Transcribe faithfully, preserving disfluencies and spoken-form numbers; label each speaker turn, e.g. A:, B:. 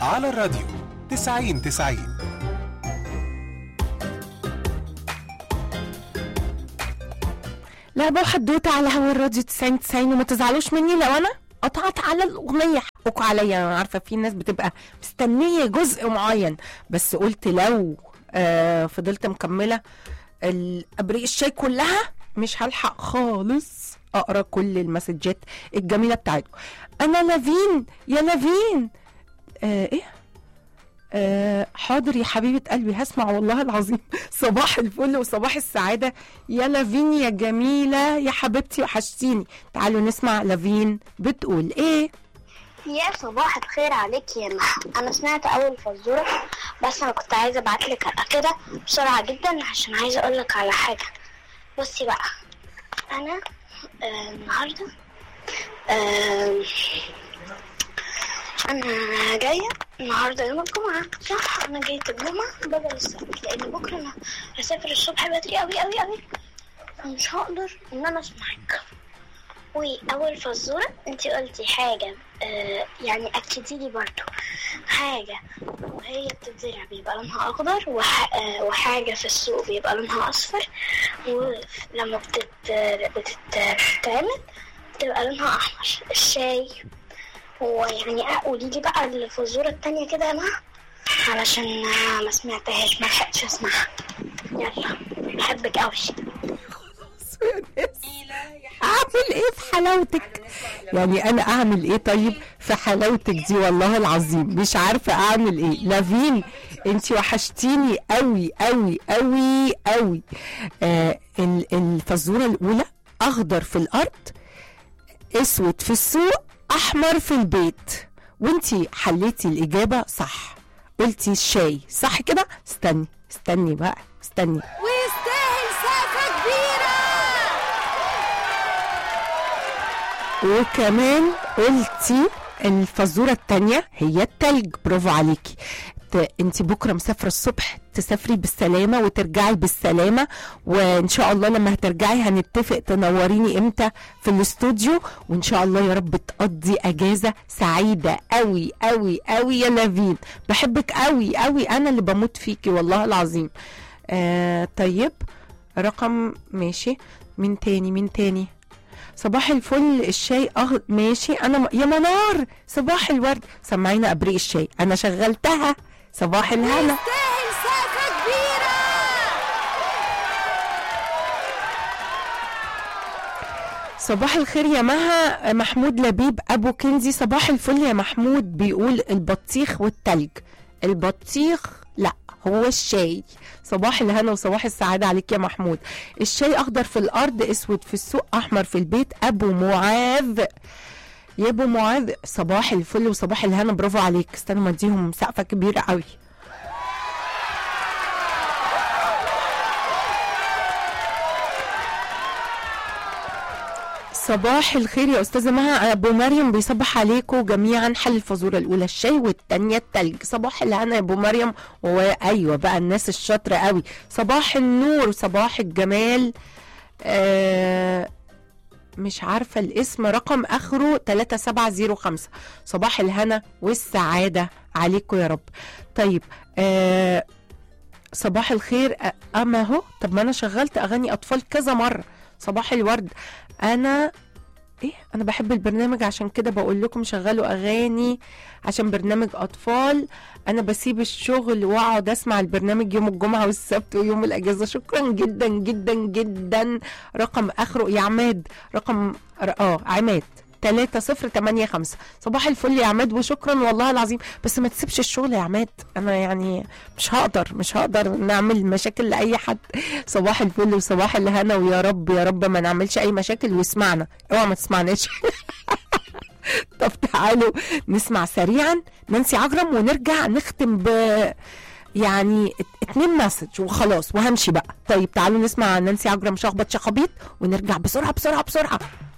A: على الراديو تسعين تسعين.
B: لعبة حدوتة على هوا الراديو تسعين تسعين، وما تزعلوش مني لو انا قطعت على الاغنية، حقكوا عليا. انا عارفة في ناس بتبقى مستنية جزء معين، بس قلت لو آه فضلت مكملة الابريق الشاي كلها مش هلحق خالص اقرا كل المسجات الجميلة بتاعتكم. انا لافين يا لافين. آه ايه آه حاضر يا حبيبة قلبي، هسمع والله العظيم. صباح الفل وصباح السعادة يا لافين يا جميلة يا حبيبتي، وحشتيني. تعالوا نسمع لافين بتقول ايه.
C: يا صباح الخير عليك يا مها، انا سمعت اول فزوره بس انا كنت عايزه ابعتلك على كده بسرعه جدا عشان عايزه اقولك على حاجه. بصي بقى، انا آه النهارده آه انا جايه النهارده يوم الجمعه، صح؟ انا جايه الجمعه بدل السبت لان بكره انا هسافر الصبح بدري قوي قوي قوي ومش هقدر ان انا اسمعك. واول فزوره انتي قلتي حاجه آه يعني اكدتي لي برضو حاجه وهي بتتزرع بيبقى لونها اخضر، وح... آه وحاجه في السوق بيبقى لونها اصفر، ولما بتت... بتتعمل بتبقى لونها احمر. الشاي. ويعني قولي لي بقى الفزوره التانية كده يا مها علشان ما سمعتهاش، ما لحقتش اسمعها. يلا بحبك قوي.
B: اعمل ايه في حلاوتك؟ يعني انا اعمل ايه طيب في حلاوتك دي؟ والله العظيم مش عارفه اعمل ايه. لافين انتي وحشتيني قوي قوي قوي قوي. آه الفزوره الاولى، اخضر في الارض اسود في السوق احمر في البيت، وانتي حليتي الاجابه صح، قلتي الشاي صح كده. استني استني بقى استني،
D: ويستاهل سقفه كبيره.
B: وكمان قلتي الفزوره الثانيه هي التلج. برافو عليكي. انت بكره مسافره الصبح، تسافري بالسلامه وترجعي بالسلامه، وان شاء الله لما هترجعي هنتفق تنوريني امتى في الاستوديو، وان شاء الله يا رب تقضي اجازه سعيده قوي قوي قوي يا لافين. بحبك قوي قوي، انا اللي بموت فيكي والله العظيم. آه طيب رقم ماشي. مين تاني مين تاني صباح الفل الشاي أغ... ماشي. انا م... يا منار صباح الورد، سمعينا ابريق الشاي، انا شغلتها. صباح الهنا.
D: يستاهل سقفه كبيره.
B: صباح الخير يا مها. محمود لبيب ابو كنزي، صباح الفل يا محمود. بيقول البطيخ والتلج. البطيخ لا، هو الشاي. صباح الهنا وصباح السعادة عليك يا محمود. الشاي أخضر في الأرض أسود في السوق أحمر في البيت. أبو معاذ يا أبو معاذ صباح الفل وصباح الهنا، برافو عليك. استنوا ما اديهم سقفة كبيرة قوي. صباح الخير يا استاذه مها. ابو مريم بيصبح عليكم جميعا. حل الفزوره الاولى الشاي والثانيه التلج. صباح الهنا يا ابو مريم. وايوه بقى الناس الشاطره قوي. صباح النور صباح الجمال. آه مش عارفه الاسم، رقم اخره ثلاثة سبعة صفر خمسة. صباح الهنا والسعاده عليكم يا رب. طيب آه صباح الخير. اما هو طب ما انا شغلت اغاني اطفال كذا مره. صباح الورد. انا ايه انا بحب البرنامج عشان كده بقول لكم شغلوا اغاني عشان برنامج اطفال. انا بسيب الشغل واقعد اسمع البرنامج يوم الجمعه والسبت ويوم الاجازه. شكرا جدا جدا جدا. رقم اخره يا عماد، رقم اه عماد ثلاثة صفر ثمانية خمسة. صباح الفل يا عماد وشكرا والله العظيم. بس ما تسيبش الشغل يا عماد، انا يعني مش هقدر مش هقدر نعمل مشاكل لاي حد. صباح الفل وصباح الهنا، ويا رب يا رب ما نعملش اي مشاكل واسمعنا، اوعى ما تسمعناش. طب تعالوا نسمع سريعا نانسي عجرم ونرجع نختم ب يعني اتنين مسج وخلاص وهمشي بقى. طيب تعالوا نسمع نانسي عجرم شخبط شخبيط ونرجع بسرعة بسرعة بسرعة.